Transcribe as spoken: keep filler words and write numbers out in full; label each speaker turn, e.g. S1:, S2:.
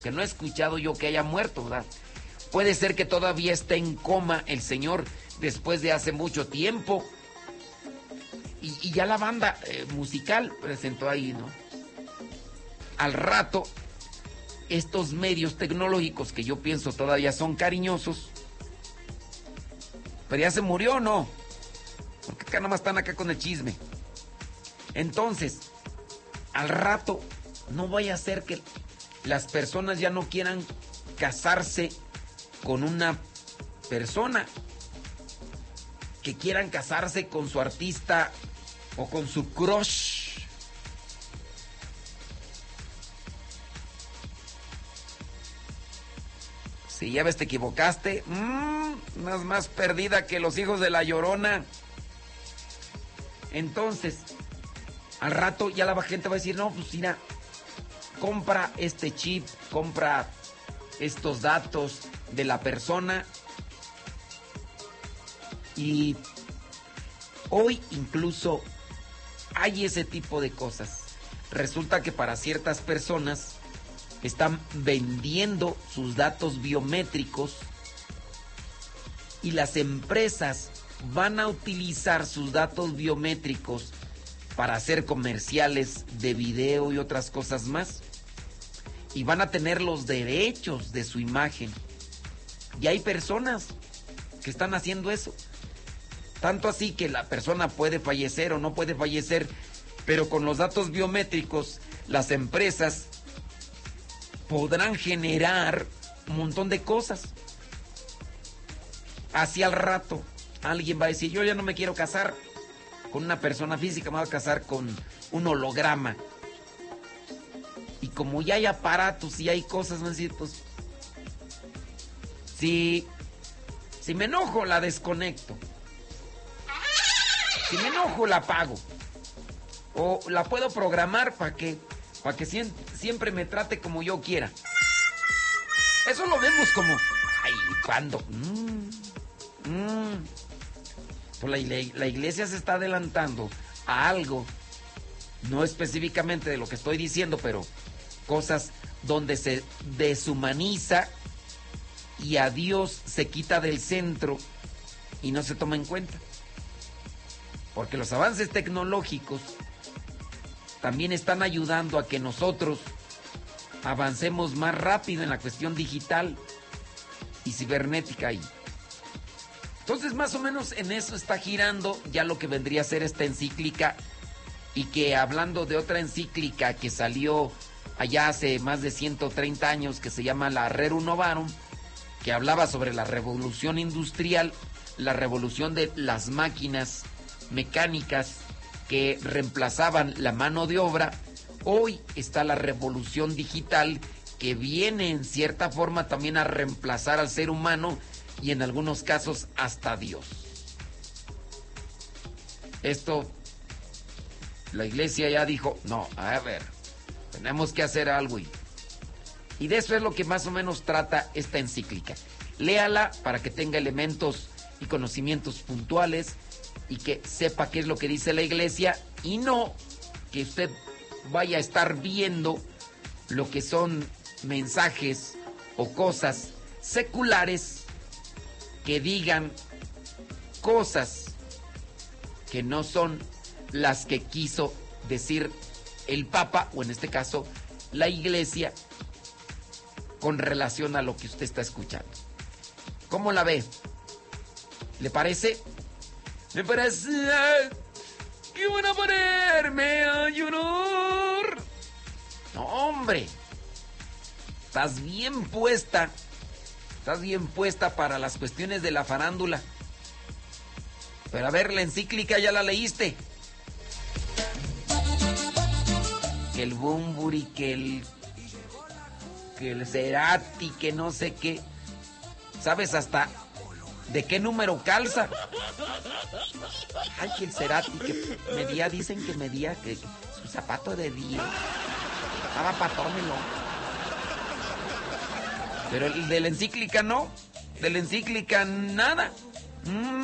S1: que no he escuchado yo que haya muerto, ¿verdad? Puede ser que todavía esté en coma el señor después de hace mucho tiempo. Y, y ya la banda eh, musical presentó ahí, ¿no? Al rato, estos medios tecnológicos que yo pienso todavía son cariñosos, pero ya se murió, ¿no? Porque acá nomás están acá con el chisme. Entonces, al rato, no vaya a ser que las personas ya no quieran casarse con una persona, que quieran casarse con su artista o con su crush. Si ya ves, te equivocaste, mmm, más más perdida que los hijos de la Llorona. Entonces, al rato ya la gente va a decir, no, pues mira, compra este chip, compra estos datos de la persona. Y hoy incluso hay ese tipo de cosas. Resulta que para ciertas personas están vendiendo sus datos biométricos y las empresas van a utilizar sus datos biométricos para hacer comerciales de video y otras cosas más. Y van a tener los derechos de su imagen. Y hay personas que están haciendo eso. Tanto así que la persona puede fallecer o no puede fallecer, pero con los datos biométricos las empresas podrán generar un montón de cosas. Hacia el rato alguien va a decir, yo ya no me quiero casar con una persona física, me voy a casar con un holograma. Y como ya hay aparatos y hay cosas, van a decir, pues, si, si me enojo la desconecto. Si me enojo la apago. O la puedo programar para que, para que siem- siempre me trate como yo quiera. Eso lo vemos como, ay, ¿cuándo? Mm, mm. Pues la, la iglesia se está adelantando a algo, no específicamente de lo que estoy diciendo, pero cosas donde se deshumaniza y a Dios se quita del centro y no se toma en cuenta. Porque los avances tecnológicos también están ayudando a que nosotros avancemos más rápido en la cuestión digital y cibernética. Y entonces, más o menos en eso está girando ya lo que vendría a ser esta encíclica, y que hablando de otra encíclica que salió allá hace más de ciento treinta años, que se llama la Rerum Novarum, que hablaba sobre la revolución industrial, la revolución de las máquinas mecánicas que reemplazaban la mano de obra. Hoy está la revolución digital, que viene en cierta forma también a reemplazar al ser humano y en algunos casos hasta Dios. Esto, la iglesia ya dijo, no, a ver, tenemos que hacer algo. Y, y de eso es lo que más o menos trata esta encíclica. Léala para que tenga elementos y conocimientos puntuales y que sepa qué es lo que dice la iglesia, y no que usted vaya a estar viendo lo que son mensajes o cosas seculares que digan cosas que no son las que quiso decir el Papa, o en este caso la iglesia, con relación a lo que usted está escuchando. ¿Cómo la ve? ¿Le parece? Me parece que van a ponerme a llorar. No, hombre, estás bien puesta, estás bien puesta para las cuestiones de la farándula. Pero a ver, la encíclica ya la leíste. Que el Bumburi, que el que el Cerati, que no sé qué. ¿Sabes hasta de qué número calza? Ay, que el Cerati que medía, dicen que medía que su zapato de diez. Estaba patómelo. Pero el de la encíclica no. De la encíclica nada. Mm.